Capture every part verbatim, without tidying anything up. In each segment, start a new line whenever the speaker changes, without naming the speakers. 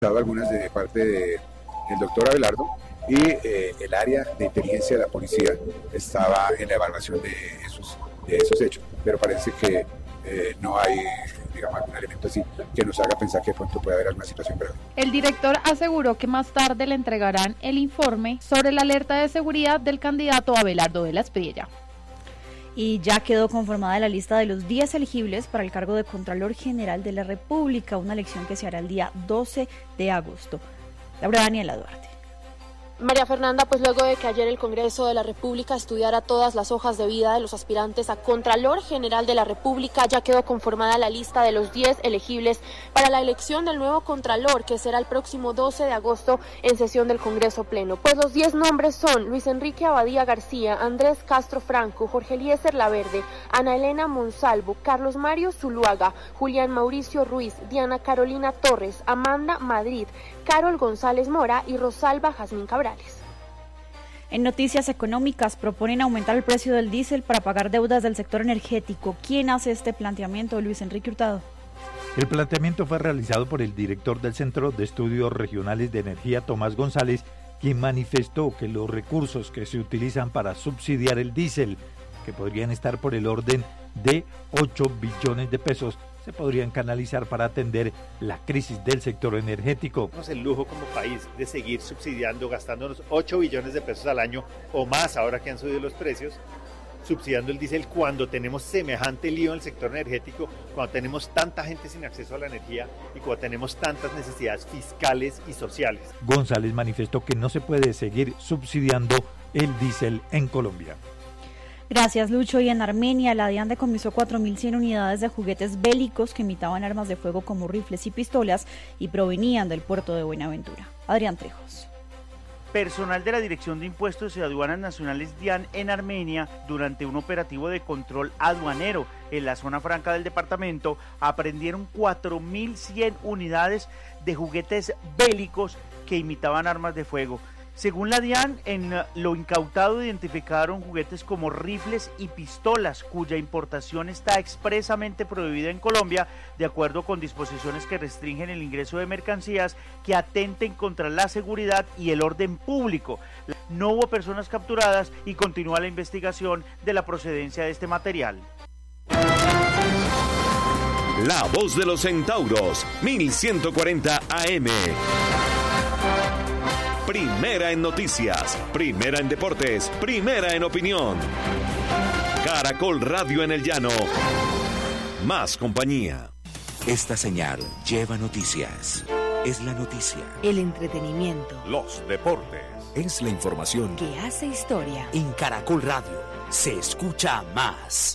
algunas de parte del doctor Abelardo y eh, el área de inteligencia de la policía estaba en la evaluación de esos, de esos hechos, pero parece que eh, no hay, digamos, algún elemento así que nos haga pensar que de pronto puede haber alguna situación grave.
El director aseguró que más tarde le entregarán el informe sobre la alerta de seguridad del candidato Abelardo de la Espriella.
Y ya quedó conformada la lista de los diez elegibles para el cargo de Contralor General de la República, una elección que se hará el día doce de agosto. Laura Daniela Duarte.
María Fernanda, pues luego de que ayer el Congreso de la República estudiara todas las hojas de vida de los aspirantes a Contralor General de la República, ya quedó conformada la lista de los diez elegibles para la elección del nuevo Contralor, que será el próximo doce de agosto en sesión del Congreso Pleno. Pues los diez nombres son Luis Enrique Abadía García, Andrés Castro Franco, Jorge Eliezer Laverde, Ana Elena Monsalvo, Carlos Mario Zuluaga, Julián Mauricio Ruiz, Diana Carolina Torres, Amanda Madrid, Carol González Mora y Rosalba Jazmín Cabral.
En noticias económicas, proponen aumentar el precio del diésel para pagar deudas del sector energético. ¿Quién hace este planteamiento? Luis Enrique Hurtado.
El planteamiento fue realizado por el director del Centro de Estudios Regionales de Energía, Tomás González, quien manifestó que los recursos que se utilizan para subsidiar el diésel, que podrían estar por el orden de ocho billones de pesos, se podrían canalizar para atender la crisis del sector energético.
Tenemos el lujo como país de seguir subsidiando, gastándonos ocho billones de pesos al año o más ahora que han subido los precios, subsidiando el diésel cuando tenemos semejante lío en el sector energético, cuando tenemos tanta gente sin acceso a la energía y cuando tenemos tantas necesidades fiscales y sociales.
González manifestó que no se puede seguir subsidiando el diésel en Colombia.
Gracias, Lucho. Y en Armenia, la DIAN decomisó cuatro mil cien unidades de juguetes bélicos que imitaban armas de fuego como rifles y pistolas y provenían del puerto de Buenaventura. Adrián Trejos.
Personal de la Dirección de Impuestos y Aduanas Nacionales DIAN en Armenia, durante un operativo de control aduanero en la zona franca del departamento, aprendieron cuatro mil cien unidades de juguetes bélicos que imitaban armas de fuego. Según la DIAN, en lo incautado identificaron juguetes como rifles y pistolas, cuya importación está expresamente prohibida en Colombia, de acuerdo con disposiciones que restringen el ingreso de mercancías que atenten contra la seguridad y el orden público. No hubo personas capturadas y continúa la investigación de la procedencia de este material.
La voz de los centauros, mil ciento cuarenta A M. Primera en noticias, primera en deportes, primera en opinión. Caracol Radio en el Llano. Más compañía.
Esta señal lleva noticias. Es la noticia.
El entretenimiento.
Los deportes.
Es la información
que hace historia.
En Caracol Radio se escucha más.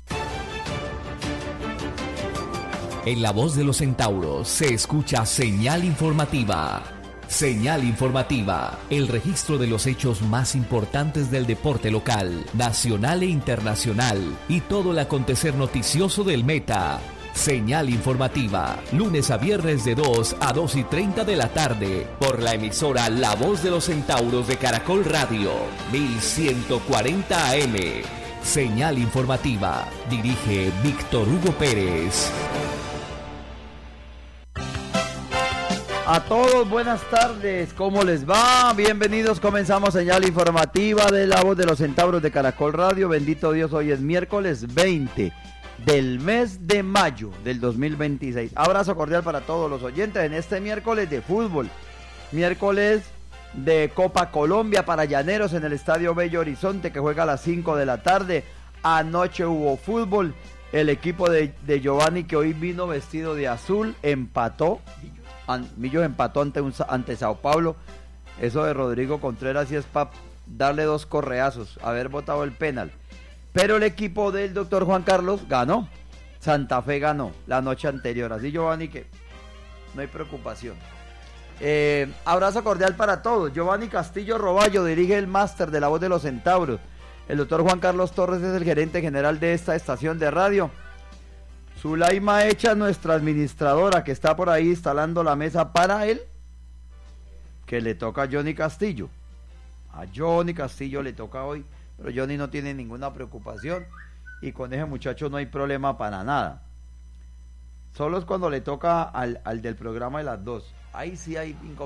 En la voz de los centauros se escucha señal informativa. Señal informativa, el registro de los hechos más importantes del deporte local, nacional e internacional y todo el acontecer noticioso del Meta. Señal informativa, lunes a viernes de dos a dos y treinta de la tarde, por la emisora La Voz de los Centauros de Caracol Radio, mil ciento cuarenta A M. Señal informativa, dirige Víctor Hugo Pérez.
A todos, buenas tardes, ¿cómo les va? Bienvenidos, comenzamos señal informativa de La Voz de los Centauros de Caracol Radio. Bendito Dios, hoy es miércoles veinte del mes de mayo del dos mil veintiséis. Abrazo cordial para todos los oyentes en este miércoles de fútbol. Miércoles de Copa Colombia para Llaneros en el Estadio Bello Horizonte, que juega a las cinco de la tarde. Anoche hubo fútbol. El equipo de, de Giovanni, que hoy vino vestido de azul, empató. Millos empató ante, un, ante Sao Paulo. Eso de Rodrigo Contreras sí es para darle dos correazos, haber botado el penal. Pero el equipo del doctor Juan Carlos ganó. Santa Fe ganó la noche anterior. Así, Giovanni, que no hay preocupación. Eh, abrazo cordial para todos. Giovanni Castillo Roballo dirige el máster de La Voz de los Centauros. El doctor Juan Carlos Torres es el gerente general de esta estación de radio. Zulaima Echa, nuestra administradora, que está por ahí instalando la mesa para él, que le toca a Johnny Castillo. A Johnny Castillo le toca hoy, pero Johnny no tiene ninguna preocupación y con ese muchacho no hay problema para nada. Solo es cuando le toca al, al del programa de las dos. ahí sí hay